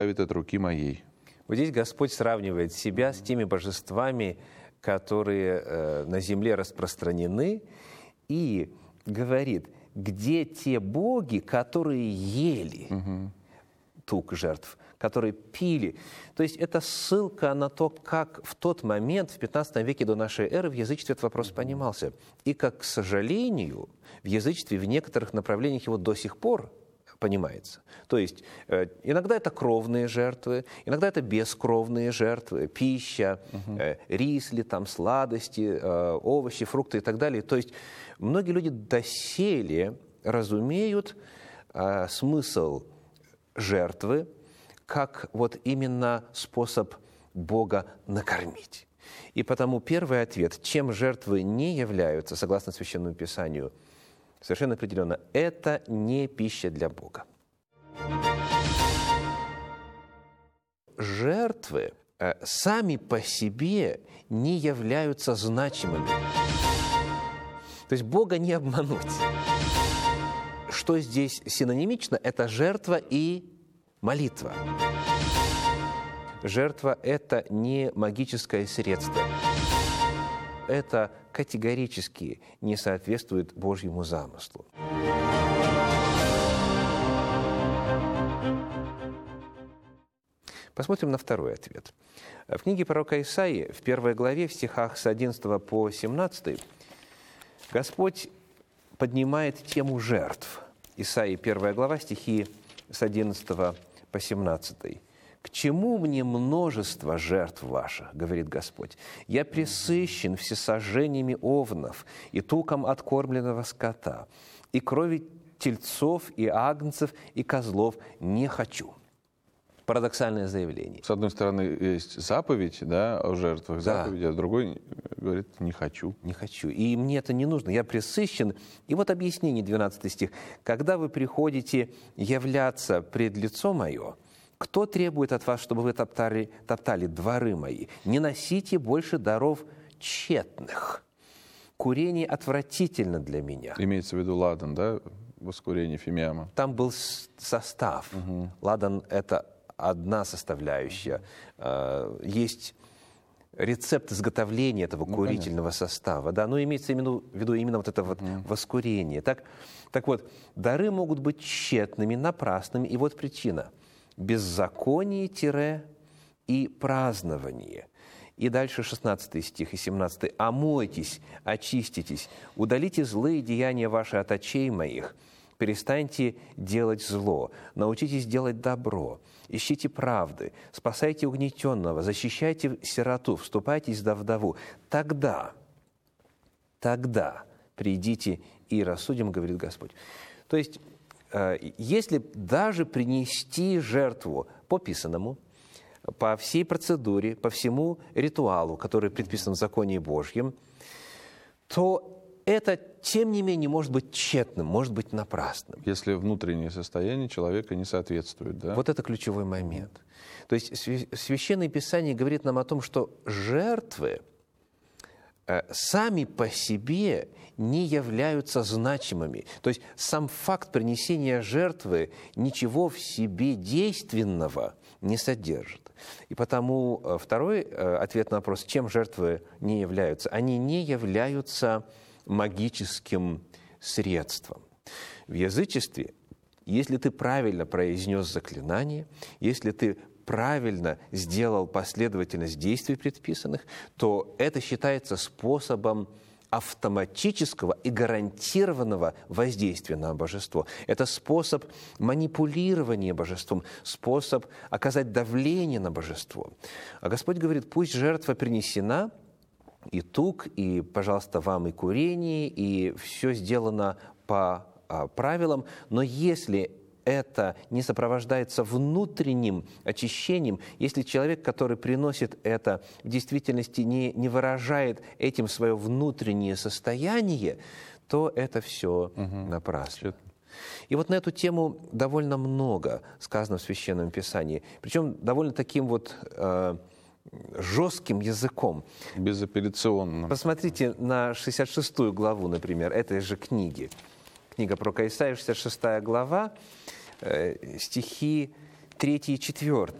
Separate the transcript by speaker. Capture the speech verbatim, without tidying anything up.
Speaker 1: от руки моей.
Speaker 2: Вот здесь Господь сравнивает себя с теми божествами, которые э, на земле распространены, и говорит, где те боги, которые ели угу. тук жертв, которые пили. То есть это ссылка на то, как в тот момент, в пятнадцатом веке до нашей эры, в язычестве этот вопрос понимался. И как, к сожалению, в язычестве в некоторых направлениях его до сих пор понимается. То есть э, иногда это кровные жертвы, иногда это бескровные жертвы, пища, угу. э, рис ли, там, сладости, э, овощи, фрукты и так далее. То есть многие люди доселе разумеют э, смысл жертвы как вот именно способ Бога накормить. И потому первый ответ, чем жертвы не являются, согласно Священному Писанию, совершенно определенно, это не пища для Бога. Жертвы э, сами по себе не являются значимыми. То есть Бога не обмануть. Что здесь синонимично? Это жертва и молитва. Жертва – это не магическое средство. Это категорически не соответствует Божьему замыслу. Посмотрим на второй ответ. В книге пророка Исаии, в первой главе, в стихах с одиннадцатого по семнадцатый, Господь поднимает тему жертв. Исаии, первая глава, стихи с одиннадцатого по семнадцатый. «К чему мне множество жертв ваших, говорит Господь? Я пресыщен всесожжениями овнов и туком откормленного скота, и крови тельцов, и агнцев, и козлов не хочу». Парадоксальное заявление.
Speaker 1: С одной стороны, есть заповедь, да, о жертвах,
Speaker 2: да.
Speaker 1: заповедь, а с другой говорит, не хочу.
Speaker 2: Не хочу. И мне это не нужно. Я пресыщен. И вот объяснение, двенадцатый стих. «Когда вы приходите являться пред лицо мое, кто требует от вас, чтобы вы топтали, топтали дворы мои? Не носите больше даров тщетных. Курение отвратительно для меня».
Speaker 1: Имеется в виду ладан, да, воскурение фимиама?
Speaker 2: Там был состав. Угу. Ладан – это одна составляющая. Есть рецепт изготовления этого ну, курительного конечно. состава. Да? Но имеется в виду именно вот это вот угу. воскурение. Так, так вот, дары могут быть тщетными, напрасными. И вот причина. Беззаконие и празднование. И дальше шестнадцатый стих и семнадцатый. «Омойтесь, очиститесь, удалите злые деяния ваши от очей моих, перестаньте делать зло, научитесь делать добро, ищите правды, спасайте угнетенного, защищайте сироту, вступайтесь за вдову. Тогда, тогда придите и рассудим, говорит Господь». То есть, если даже принести жертву по писанному, по всей процедуре, по всему ритуалу, который предписан в законе Божьем, то это, тем не менее, может быть тщетным, может быть напрасным.
Speaker 1: Если внутреннее состояние человека не соответствует, да?
Speaker 2: Вот это ключевой момент. То есть Священное Писание говорит нам о том, что жертвы сами по себе не являются значимыми. То есть сам факт принесения жертвы ничего в себе действенного не содержит. И потому второй ответ на вопрос, чем жертвы не являются, они не являются магическим средством. В язычестве, если ты правильно произнес заклинание, если ты правильно сделал последовательность действий предписанных, то это считается способом автоматического и гарантированного воздействия на божество. Это способ манипулирования божеством, способ оказать давление на божество. А Господь говорит, пусть жертва принесена, и тук, и, пожалуйста, вам и курение, и все сделано по а, правилам, но если это не сопровождается внутренним очищением, если человек, который приносит это, в действительности не, не выражает этим свое внутреннее состояние, то это все угу. напрасно. И вот на эту тему довольно много сказано в Священном Писании, причем довольно таким вот э, жестким языком.
Speaker 1: Безапелляционным.
Speaker 2: Посмотрите на шестьдесят шестую главу, например, этой же книги. Книга пророка Исаии, шестьдесят шестая глава, э, стихи третье и четвертое.